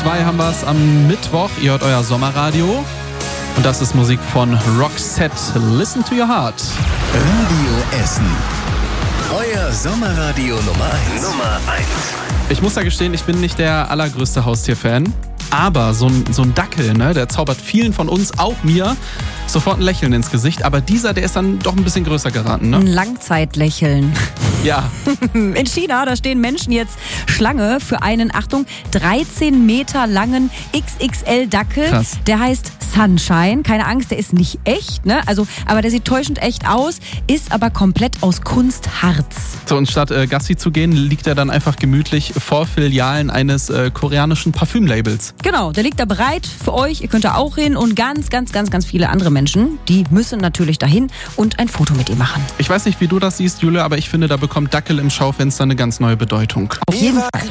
2 haben wir es am Mittwoch. Ihr hört euer Sommerradio. Und das ist Musik von Roxette. Listen to your heart. Radio Essen. Euer Sommerradio Nummer 1. Ich muss ja gestehen, ich bin nicht der allergrößte Haustierfan. Aber so ein Dackel, ne, der zaubert vielen von uns, auch mir, sofort ein Lächeln ins Gesicht. Aber dieser, der ist dann doch ein bisschen größer geraten, ne? Ein Langzeitlächeln. Ja. In China, da stehen Menschen jetzt Schlange für einen, Achtung, 13 Meter langen XXL-Dackel. Krass. Der heißt Sunshine. Keine Angst, der ist nicht echt, ne? Aber der sieht täuschend echt aus, ist aber komplett aus Kunstharz. So, und statt Gassi zu gehen, liegt er dann einfach gemütlich vor Filialen eines koreanischen Parfümlabels. Genau, der liegt da bereit für euch. Ihr könnt da auch hin und ganz viele andere Menschen, die müssen natürlich dahin und ein Foto mit ihm machen. Ich weiß nicht, wie du das siehst, Julia, aber ich finde, da bekommt Dackel im Schaufenster eine ganz neue Bedeutung. Auf jeden Fall.